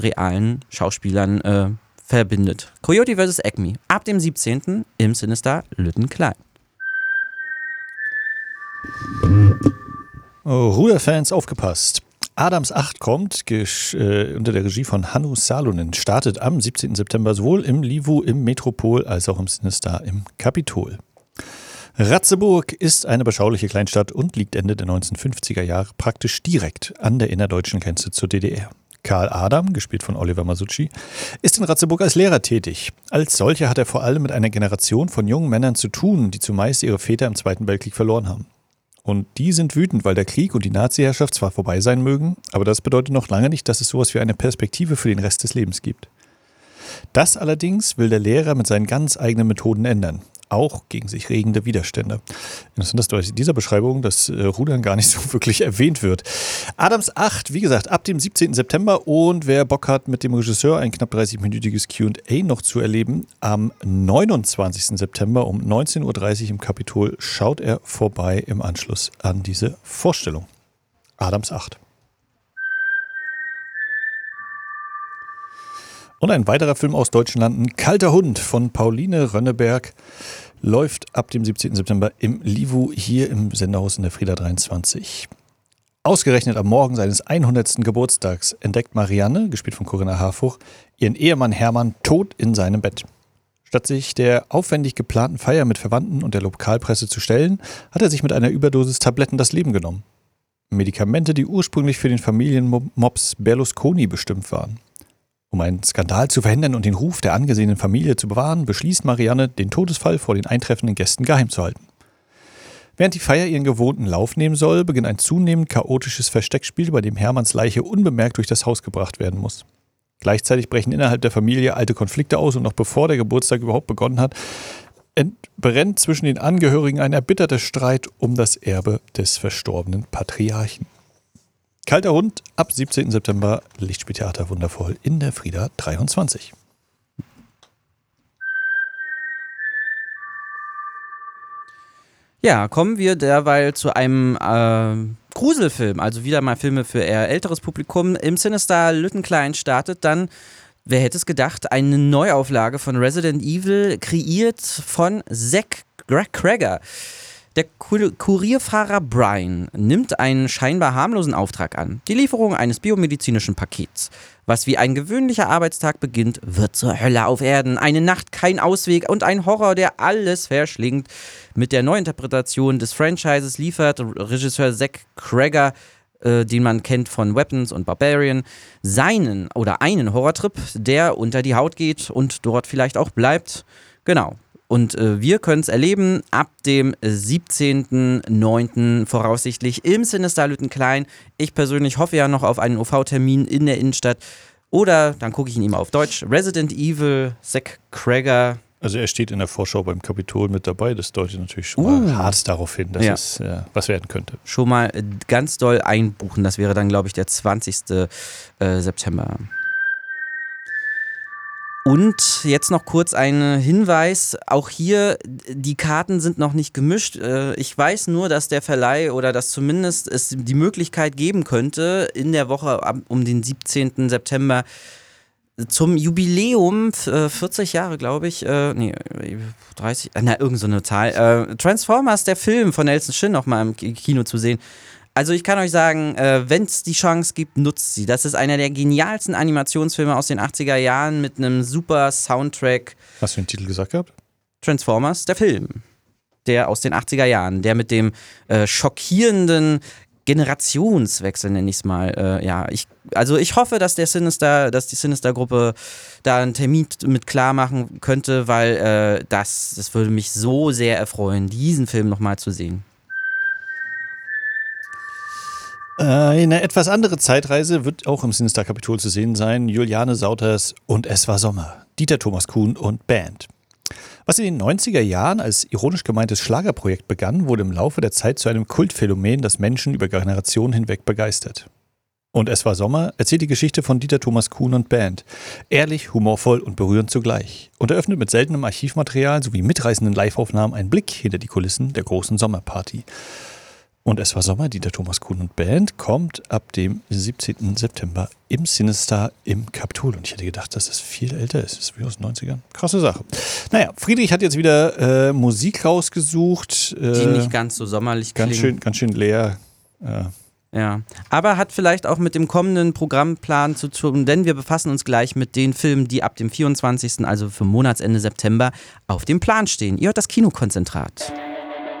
realen Schauspielern verbindet. Coyote vs. Acme. Ab dem 17. im Cinestar Lüttenklein. Ruderfans aufgepasst. Adams 8 kommt, unter der Regie von Hannu Salonen, startet am 17. September sowohl im Livu im Metropol als auch im Cinestar im Kapitol. Ratzeburg ist eine beschauliche Kleinstadt und liegt Ende der 1950er Jahre praktisch direkt an der innerdeutschen Grenze zur DDR. Karl Adam, gespielt von Oliver Masucci, ist in Ratzeburg als Lehrer tätig. Als solcher hat er vor allem mit einer Generation von jungen Männern zu tun, die zumeist ihre Väter im Zweiten Weltkrieg verloren haben. Und die sind wütend, weil der Krieg und die Nazi-Herrschaft zwar vorbei sein mögen, aber das bedeutet noch lange nicht, dass es sowas wie eine Perspektive für den Rest des Lebens gibt. Das allerdings will der Lehrer mit seinen ganz eigenen Methoden ändern. Auch gegen sich regende Widerstände. Interessant, dass in dieser Beschreibung das Rudern gar nicht so wirklich erwähnt wird. Adams 8, wie gesagt, ab dem 17. September. Und wer Bock hat, mit dem Regisseur ein knapp 30-minütiges Q&A noch zu erleben, am 29. September um 19.30 Uhr im Kapitol schaut er vorbei im Anschluss an diese Vorstellung. Adams 8. Und ein weiterer Film aus deutschen Landen, Kalter Hund von Pauline Rönneberg, läuft ab dem 17. September im Livu hier im Senderhaus in der Frieda 23. Ausgerechnet am Morgen seines 100. Geburtstags entdeckt Marianne, gespielt von Corinna Harfuch, ihren Ehemann Hermann tot in seinem Bett. Statt sich der aufwendig geplanten Feier mit Verwandten und der Lokalpresse zu stellen, hat er sich mit einer Überdosis Tabletten das Leben genommen. Medikamente, die ursprünglich für den Familienmops Berlusconi bestimmt waren. Um einen Skandal zu verhindern und den Ruf der angesehenen Familie zu bewahren, beschließt Marianne, den Todesfall vor den eintreffenden Gästen geheim zu halten. Während die Feier ihren gewohnten Lauf nehmen soll, beginnt ein zunehmend chaotisches Versteckspiel, bei dem Hermanns Leiche unbemerkt durch das Haus gebracht werden muss. Gleichzeitig brechen innerhalb der Familie alte Konflikte aus und noch bevor der Geburtstag überhaupt begonnen hat, brennt zwischen den Angehörigen ein erbitterter Streit um das Erbe des verstorbenen Patriarchen. Kalter Hund ab 17. September, Lichtspieltheater wundervoll in der Frieda 23. Ja, kommen wir derweil zu einem Gruselfilm, also wieder mal Filme für eher älteres Publikum. Im Cinestar Lüttenklein startet dann, wer hätte es gedacht, eine Neuauflage von Resident Evil, kreiert von Zach Cregger. Der Kurierfahrer Brian nimmt einen scheinbar harmlosen Auftrag an. Die Lieferung eines biomedizinischen Pakets. Was wie ein gewöhnlicher Arbeitstag beginnt, wird zur Hölle auf Erden. Eine Nacht, kein Ausweg und ein Horror, der alles verschlingt. Mit der Neuinterpretation des Franchises liefert Regisseur Zach Cregger, den man kennt von Weapons und Barbarian, einen Horrortrip, der unter die Haut geht und dort vielleicht auch bleibt. Genau. Und wir können es erleben ab dem 17.09. voraussichtlich im Cinestar Lüttenklein. Ich persönlich hoffe ja noch auf einen OV-Termin in der Innenstadt. Oder dann gucke ich ihn eben auf Deutsch. Resident Evil, Zach Cregger. Also er steht in der Vorschau beim Kapitol mit dabei. Das deutet natürlich schon mal hart darauf hin, dass es was werden könnte. Schon mal ganz doll einbuchen. Das wäre dann, glaube ich, der 20. September. Und jetzt noch kurz ein Hinweis, auch hier, die Karten sind noch nicht gemischt. Ich weiß nur, dass der Verleih oder dass zumindest es die Möglichkeit geben könnte, in der Woche um den 17. September zum Jubiläum, 40 Jahre glaube ich, 30, irgend so eine Zahl, Transformers, der Film von Nelson Shin noch mal im Kino zu sehen. Also ich kann euch sagen, wenn es die Chance gibt, nutzt sie. Das ist einer der genialsten Animationsfilme aus den 80er Jahren mit einem super Soundtrack. Hast du den Titel gesagt gehabt? Transformers, der Film. Der aus den 80er Jahren. Der mit dem schockierenden Generationswechsel, nenne ich es mal. Ich hoffe, dass die Sinister-Gruppe da einen Termin mit klar machen könnte, weil das würde mich so sehr erfreuen, diesen Film nochmal zu sehen. Eine etwas andere Zeitreise wird auch im Cinestar Kapitol zu sehen sein. Juliane Sauters und Es war Sommer. Dieter Thomas Kuhn und Band. Was in den 90er Jahren als ironisch gemeintes Schlagerprojekt begann, wurde im Laufe der Zeit zu einem Kultphänomen, das Menschen über Generationen hinweg begeistert. Und Es war Sommer erzählt die Geschichte von Dieter Thomas Kuhn und Band. Ehrlich, humorvoll und berührend zugleich. Und eröffnet mit seltenem Archivmaterial sowie mitreißenden Liveaufnahmen einen Blick hinter die Kulissen der großen Sommerparty. Und es war Sommer, Dieter Thomas Kuhn und Band kommt ab dem 17. September im Cinestar im Kapitol. Und ich hätte gedacht, dass das viel älter ist. Das ist wie aus den 90ern. Krasse Sache. Naja, Friedrich hat jetzt wieder Musik rausgesucht. Die nicht ganz so sommerlich klingen. Ganz schön leer. Ja, aber hat vielleicht auch mit dem kommenden Programmplan zu tun, denn wir befassen uns gleich mit den Filmen, die ab dem 24., also für Monatsende September, auf dem Plan stehen. Ihr hört das Kinokonzentrat.